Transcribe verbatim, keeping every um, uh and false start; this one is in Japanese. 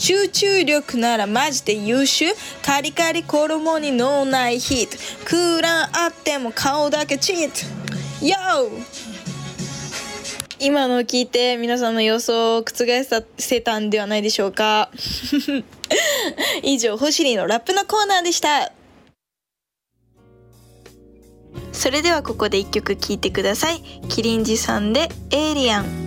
集中力ならマジで優秀。カリカリ衣に脳内ヒート。空欄あっても顔だけチート。ヨー！今のを聞いて皆さんの予想を覆せたんではないでしょうか。以上、星里のラップのコーナーでした。それではここで一曲聴いてください。キリンジさんでエイリアン。